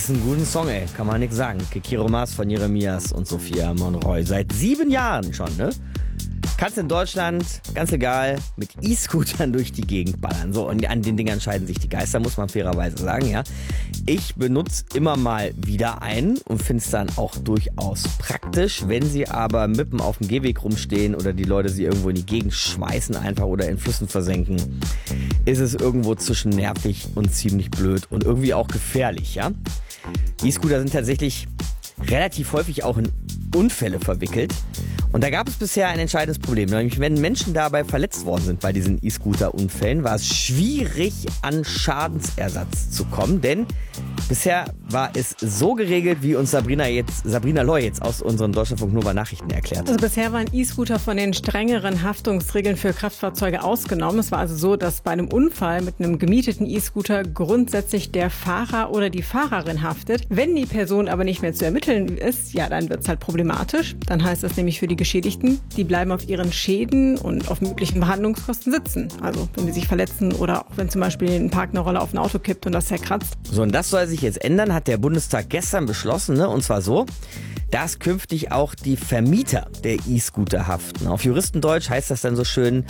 Ist ein guter Song, ey. Kann man nichts sagen. Kekiro Maas von Jeremias und Sophia Monroy. Seit 7 Jahren schon, ne? Kannst in Deutschland, ganz egal, mit E-Scootern durch die Gegend ballern. So, und an den Dingern scheiden sich die Geister, muss man fairerweise sagen, ja. Ich benutze immer mal wieder einen und finde es dann auch durchaus praktisch. Wenn sie aber mitten auf dem Gehweg rumstehen oder die Leute sie irgendwo in die Gegend schmeißen einfach oder in Flüssen versenken, ist es irgendwo zwischen nervig und ziemlich blöd und irgendwie auch gefährlich, ja. E-Scooter sind tatsächlich relativ häufig auch in Unfälle verwickelt. Und da gab es bisher ein entscheidendes Problem. Nämlich, wenn Menschen dabei verletzt worden sind bei diesen E-Scooter-Unfällen, war es schwierig, an Schadensersatz zu kommen. Denn bisher war es so geregelt, wie uns Sabrina Loy jetzt aus unseren Deutschlandfunk Nova Nachrichten erklärt. Also bisher waren E-Scooter von den strengeren Haftungsregeln für Kraftfahrzeuge ausgenommen. Es war also so, dass bei einem Unfall mit einem gemieteten E-Scooter grundsätzlich der Fahrer oder die Fahrerin haftet. Wenn die Person aber nicht mehr zu ermitteln ist, ja, dann wird es halt problematisch. Dann heißt das nämlich für die Geschädigten, die bleiben auf ihren Schäden und auf möglichen Behandlungskosten sitzen. Also wenn die sich verletzen oder auch wenn zum Beispiel ein Park eine Rolle auf ein Auto kippt und das zerkratzt. So, und das soll sich jetzt ändern, hat der Bundestag gestern beschlossen, ne? Und zwar so, dass künftig auch die Vermieter der E-Scooter haften. Auf Juristendeutsch heißt das dann so schön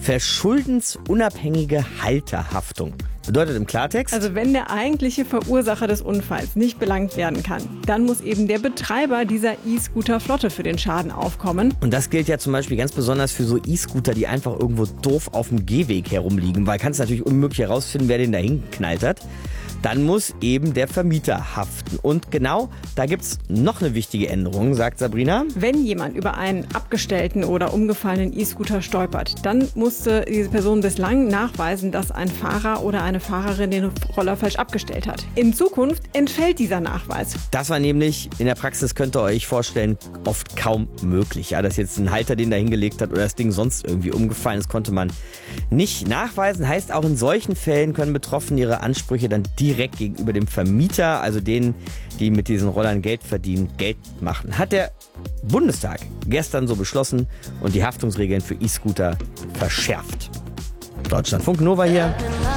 verschuldensunabhängige Halterhaftung. Bedeutet im Klartext? Also wenn der eigentliche Verursacher des Unfalls nicht belangt werden kann, dann muss eben der Betreiber dieser E-Scooter-Flotte für den Schaden aufkommen. Und das gilt ja zum Beispiel ganz besonders für so E-Scooter, die einfach irgendwo doof auf dem Gehweg herumliegen, weil kannst natürlich unmöglich herausfinden, wer den da hingeknallt hat. Dann muss eben der Vermieter haften. Und genau, da gibt's noch eine wichtige Änderung, sagt Sabrina. Wenn jemand über einen abgestellten oder umgefallenen E-Scooter stolpert, dann musste diese Person bislang nachweisen, dass ein Fahrer oder eine Fahrerin den Roller falsch abgestellt hat. In Zukunft entfällt dieser Nachweis. Das war nämlich in der Praxis, könnt ihr euch vorstellen, oft kaum möglich. Ja, dass jetzt ein Halter den da hingelegt hat oder das Ding sonst irgendwie umgefallen ist, konnte man nicht nachweisen. Heißt, auch in solchen Fällen können Betroffene ihre Ansprüche dann direkt gegenüber dem Vermieter, also denen, die mit diesen Rollern Geld verdienen, Geld machen. Hat der Bundestag gestern so beschlossen und die Haftungsregeln für E-Scooter verschärft. Deutschlandfunk Nova hier.